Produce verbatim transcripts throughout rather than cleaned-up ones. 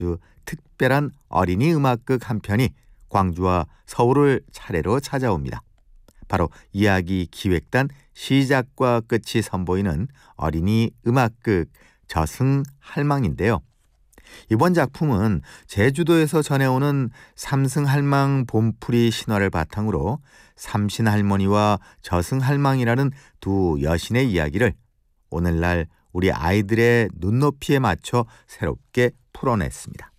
아주 특별한 어린이 음악극 한 편이 광주와 서울을 차례로 찾아옵니다. 바로 이야기 기획단 시작과 끝이 선보이는 어린이 음악극 저승할망인데요. 이번 작품은 제주도에서 전해오는 삼승할망 봄풀이 신화를 바탕으로 삼신할머니와 저승할망이라는 두 여신의 이야기를 오늘날 우리 아이들의 눈높이에 맞춰 새롭게 풀어냈습니다.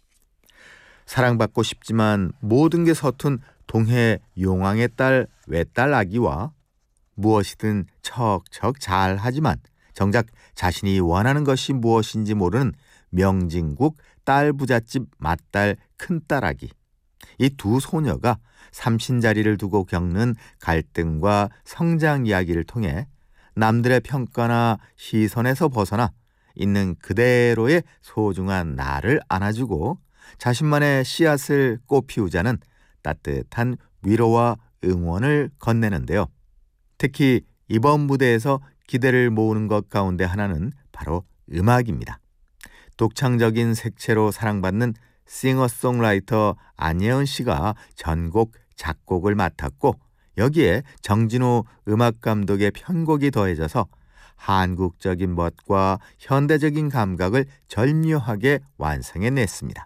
사랑받고 싶지만 모든 게 서툰 동해 용왕의 딸 외딸 아기와 무엇이든 척척 잘하지만 정작 자신이 원하는 것이 무엇인지 모르는 명진국 딸 부잣집 맏딸 큰딸 아기, 이 두 소녀가 삼신자리를 두고 겪는 갈등과 성장 이야기를 통해 남들의 평가나 시선에서 벗어나 있는 그대로의 소중한 나를 안아주고 자신만의 씨앗을 꽃피우자는 따뜻한 위로와 응원을 건네는데요. 특히 이번 무대에서 기대를 모으는 것 가운데 하나는 바로 음악입니다. 독창적인 색채로 사랑받는 싱어송라이터 안예은 씨가 전곡 작곡을 맡았고, 여기에 정진호 음악감독의 편곡이 더해져서 한국적인 멋과 현대적인 감각을 절묘하게 완성해냈습니다.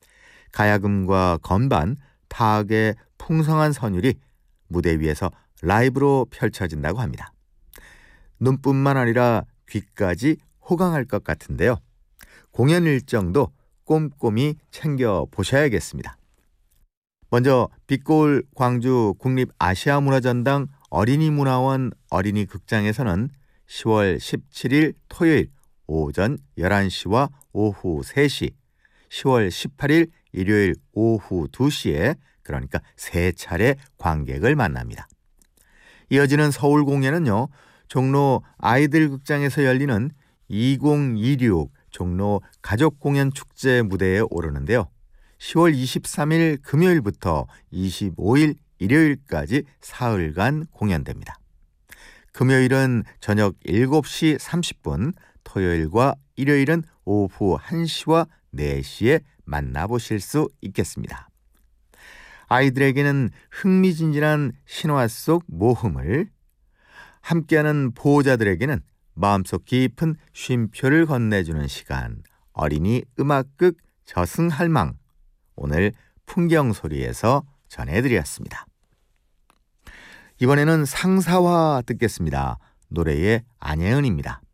가야금과 건반, 타악의 풍성한 선율이 무대 위에서 라이브로 펼쳐진다고 합니다. 눈뿐만 아니라 귀까지 호강할 것 같은데요. 공연 일정도 꼼꼼히 챙겨보셔야겠습니다. 먼저 빛고울 광주 국립아시아문화전당 어린이문화원 어린이극장에서는 시월 십칠일 토요일 오전 열한 시와 오후 세 시, 시월 십팔일 일요일 오후 두 시에 그러니까 세 차례 관객을 만납니다. 이어지는 서울 공연은요, 종로 아이들극장에서 열리는 이천이십육 종로 가족공연축제 무대에 오르는데요. 시월 이십삼일 금요일부터 이십오일 일요일까지 사흘간 공연됩니다. 금요일은 저녁 일곱 시 삼십 분, 토요일과 일요일은 오후 한 시와 네 시에 만나보실 수 있겠습니다. 아이들에게는 흥미진진한 신화 속 모험을, 함께하는 보호자들에게는 마음속 깊은 쉼표를 건네주는 시간, 어린이 음악극 저승할망, 오늘 풍경소리에서 전해드렸습니다. 이번에는 상사화 듣겠습니다. 노래의 안예은입니다.